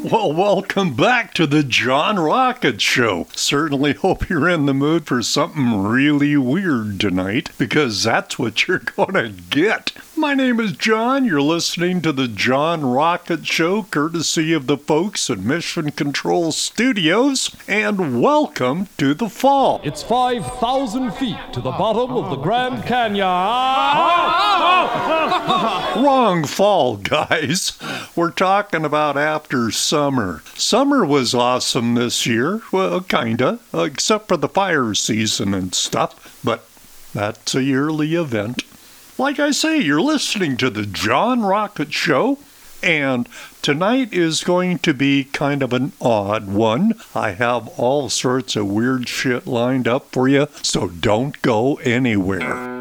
Well, welcome back to the John Rocket Show. Certainly hope you're in the mood for something really weird tonight, because that's what you're gonna get. My name is John. You're listening to the John Rocket Show, courtesy of the folks at Mission Control Studios, and welcome to the fall. It's 5,000 feet to the bottom of the Grand Canyon. Wrong fall, guys. We're talking about after summer. Summer was awesome this year. Well, kinda, except for the fire season and stuff, but that's a yearly event. Like I say, you're listening to the John Rocket Show, and tonight is going to be kind of an odd one. I have all sorts of weird shit lined up for you, so don't go anywhere.